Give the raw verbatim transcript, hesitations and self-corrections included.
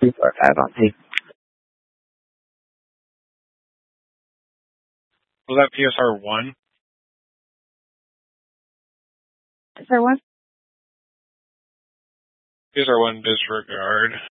Three, four, five on tape. Was that P S R one? P S R one? P S R one disregard.